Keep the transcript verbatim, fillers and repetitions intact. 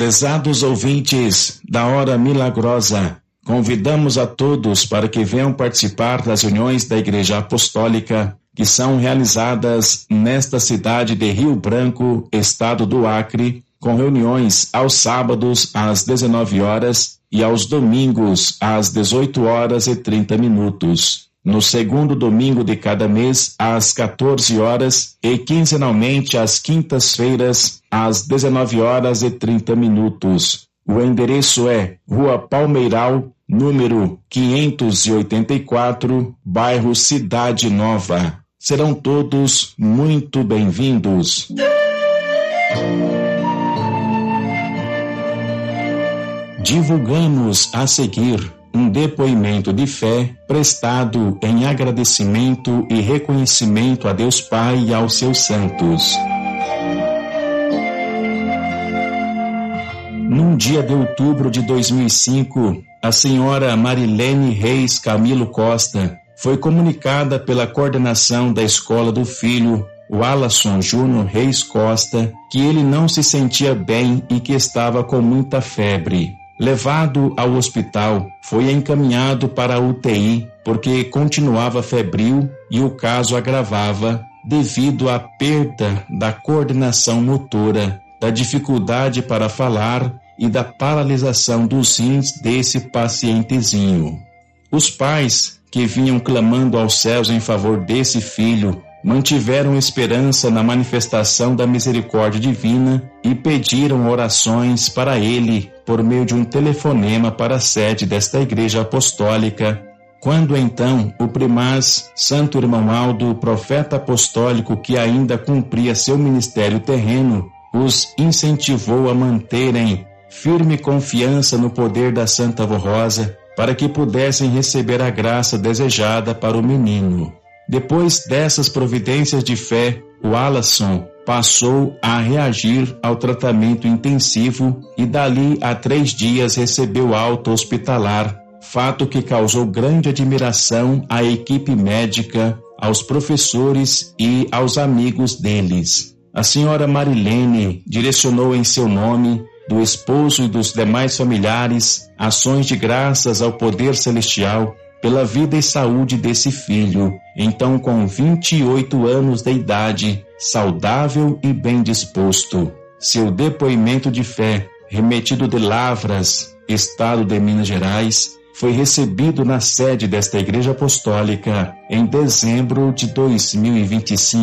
Prezados ouvintes da Hora Milagrosa, convidamos a todos para que venham participar das reuniões da Igreja Apostólica que são realizadas nesta cidade de Rio Branco, estado do Acre, com reuniões aos sábados às dezenove horas e aos domingos às dezoito horas e trinta minutos. No segundo domingo de cada mês, às quatorze horas e quinzenalmente às quintas-feiras, às dezenove horas e trinta minutos. O endereço é Rua Palmeiral, número quinhentos e oitenta e quatro, bairro Cidade Nova. Serão todos muito bem-vindos. Divulgamos a seguir um depoimento de fé prestado em agradecimento e reconhecimento a Deus Pai e aos seus santos. Num dia de outubro de dois mil e cinco, a senhora Marilene Reis Camilo Costa foi comunicada pela coordenação da escola do filho, o Alasson Júnior Reis Costa, que ele não se sentia bem e que estava com muita febre. Levado ao hospital, foi encaminhado para a U T I porque continuava febril e o caso agravava devido à perda da coordenação motora, da dificuldade para falar e da paralisação dos rins desse pacientezinho. Os pais, que vinham clamando aos céus em favor desse filho, mantiveram esperança na manifestação da misericórdia divina e pediram orações para ele por meio de um telefonema para a sede desta igreja apostólica. Quando então o primaz Santo Irmão Aldo, profeta apostólico que ainda cumpria seu ministério terreno, os incentivou a manterem firme confiança no poder da Santa Avó Rosa para que pudessem receber a graça desejada para o menino. Depois dessas providências de fé, o Alasson passou a reagir ao tratamento intensivo e dali a três dias recebeu alta hospitalar, fato que causou grande admiração à equipe médica, aos professores e aos amigos deles. A senhora Marilene direcionou em seu nome, do esposo e dos demais familiares, ações de graças ao poder celestial pela vida e saúde desse filho, então com vinte e oito anos de idade, saudável e bem disposto. Seu depoimento de fé, remetido de Lavras, estado de Minas Gerais, foi recebido na sede desta igreja apostólica em dezembro de dois mil e vinte e cinco.